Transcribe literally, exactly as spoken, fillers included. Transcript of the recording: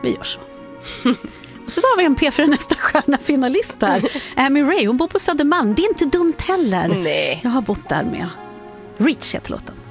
vi gör så. Och så har vi en P för nästa stjärna finalist här. Amy Ray, hon bor på Södermalm. Det är inte dumt heller. Nej. Jag har bott där med. Reach heter låten.